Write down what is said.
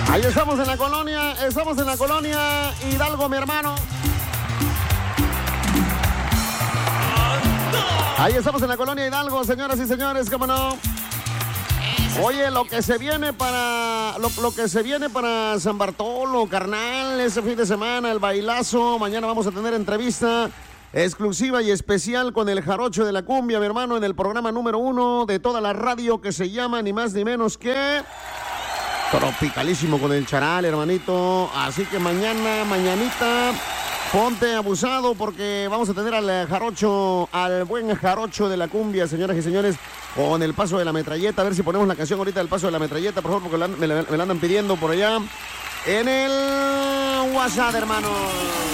Ahí estamos en la colonia Hidalgo, mi hermano. Ahí estamos en la colonia Hidalgo, señoras y señores, cómo no. Oye, lo que se viene para San Bartolo, carnal, ese fin de semana, el bailazo. Mañana vamos a tener entrevista exclusiva y especial con el Jarocho de la Cumbia, mi hermano, en el programa número 1 de toda la radio, que se llama ni más ni menos que Tropicalísimo con el Charal, hermanito. Así que mañanita, ponte abusado porque vamos a tener al Jarocho, al buen Jarocho de la Cumbia, señoras y señores, con el paso de la metralleta. A ver si ponemos la canción ahorita del paso de la metralleta, por favor, porque me la andan pidiendo por allá en el WhatsApp, hermano.